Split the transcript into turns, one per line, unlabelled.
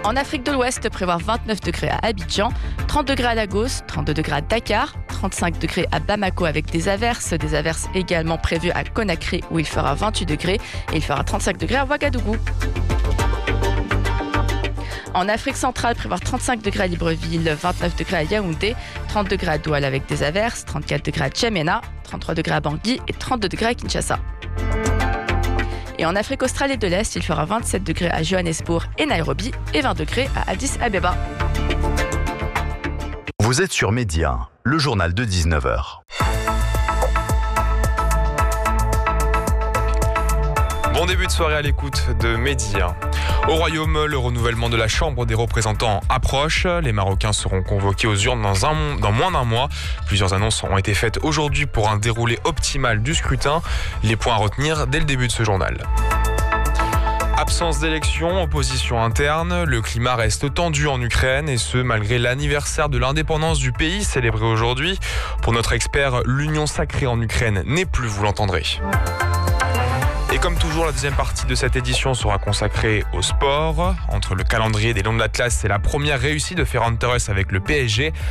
En Afrique de l'Ouest, prévoir 29 degrés à Abidjan, 30 degrés à Lagos, 32 degrés à Dakar, 35 degrés à Bamako avec des averses également prévues à Conakry où il fera 28 degrés et il fera 35 degrés à Ouagadougou. En Afrique centrale, prévoir 35 degrés à Libreville, 29 degrés à Yaoundé, 30 degrés à Douala avec des averses, 34 degrés à Djamena, 33 degrés à Bangui et 32 degrés à Kinshasa. Et en Afrique australe et de l'Est, il fera 27 degrés à Johannesburg et Nairobi et 20 degrés à Addis Abeba.
Vous êtes sur Média, le journal de 19h.
Bon début de soirée à l'écoute de Média. Au Royaume, le renouvellement de la Chambre des représentants approche. Les Marocains seront convoqués aux urnes dans moins d'un mois. Plusieurs annonces ont été faites aujourd'hui pour un déroulé optimal du scrutin. Les points à retenir dès le début de ce journal. Absence d'élection, opposition interne, le climat reste tendu en Ukraine et ce malgré l'anniversaire de l'indépendance du pays célébré aujourd'hui. Pour notre expert, l'union sacrée en Ukraine n'est plus, vous l'entendrez. Et comme toujours, la deuxième partie de cette édition sera consacrée au sport. Entre le calendrier des Lions de l'Atlas et la première réussite de Ferran Torres avec le PSG,